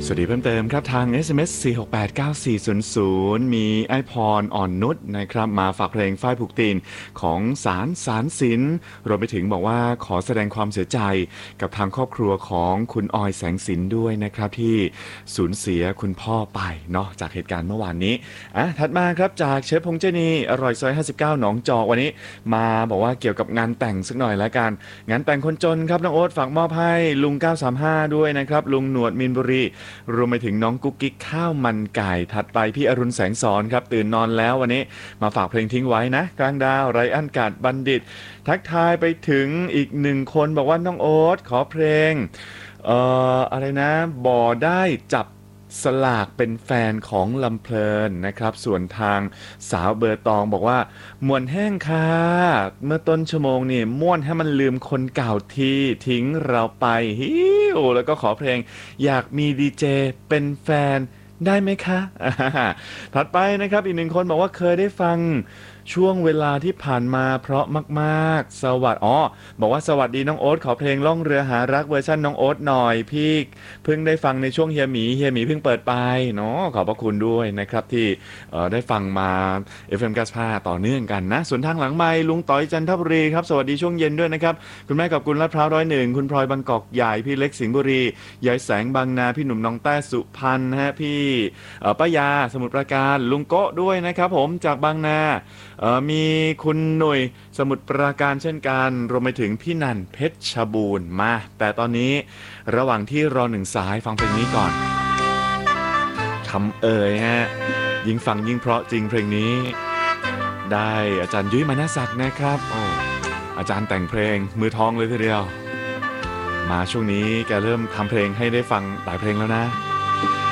วัสดีเพิ่มเติมครับทาง SMS 4689400มีไอพรอ่อนนุชนะครับมาฝากเพลงฝ้ายผูกตีนของสารสินรวมไปถึงบอกว่าขอแสดงความเสียใจกับทางครอบครัวของคุณออยแสงสินด้วยนะครับที่สูญเสียคุณพ่อไปเนาะจากเหตุการณ์เมื่อวานนี้ถัดมาครับจากเชฟพงษ์เจนีอร่อยซอย59หนองจอกวันนี้มาบอกว่าเกี่ยวกับงานแต่งสักหน่อยแล้วกันงานแต่งคนจนครับน้องโอ๊ตฝากมอบให้ลุง935ด้วยนะครับลุงหนวดมินบุรีรวมไปถึงน้องกุ๊กกิ๊กข้าวมันไก่ถัดไปพี่อรุณแสงสอนครับตื่นนอนแล้ววันนี้มาฝากเพลงทิ้งไว้นะกลางดาวไรอันกาดบัณฑิตทักทายไปถึงอีกหนึ่งคนบอกว่าน้องโอ๊ตขอเพลงอะไรนะบ่อได้จับสลากเป็นแฟนของลำเพลินนะครับส่วนทางสาวเบอร์ตองบอกว่ามวนแห้งค่ะเมื่อต้นชั่วโมงนี่ม่วนให้มันลืมคนเก่าที่ทิ้งเราไปฮิวแล้วก็ขอเพลงอยากมีดีเจเป็นแฟนได้ไหมคะถัดไปนะครับอีกหนึ่งคนบอกว่าเคยได้ฟังช่วงเวลาที่ผ่านมาเพราะมากๆบอกว่าสวัสดีน้องโอ๊ตขอเพลงล่องเรือหารักเวอร์ชันน้องโอ๊ตหน่อยพี่เพิ่งได้ฟังในช่วงเฮียหมีเพิ่งเปิดไปเนาะขอบพระคุณด้วยนะครับที่ได้ฟังมา FM 95ต่อเนื่องกันนะส่วนทางหลังไมค์ลุงต้อยจันทบุรีครับสวัสดีช่วงเย็นด้วยนะครับคุณแม่กับคุณลาดพร้าว101คุณพลอยบางกอกใหญ่พี่เล็กสิงห์บุรียายแสงบางนาพี่หนุ่มน้องแต้สุพรรณฮะพี่ป้ายาสมุทรปราการลุงโก้ด้วยนะครับผมจากบางนามีคุณหนุ่ยสมุทรปราการเช่นกันรวมไปถึงพี่นันเพชรบูรณ์มาแต่ตอนนี้ระหว่างที่รอหนึ่งสายฟังเพลงนี้ก่อนคำฮะยิ่งฟังยิ่งเพราะจริงเพลงนี้ได้อาจารย์ยุ้ยมณศักดิ์นะครับอาจารย์แต่งเพลงมือทองเลยทีเดียวมาช่วงนี้แกเริ่มทำเพลงให้ได้ฟังหลายเพลงแล้วนะ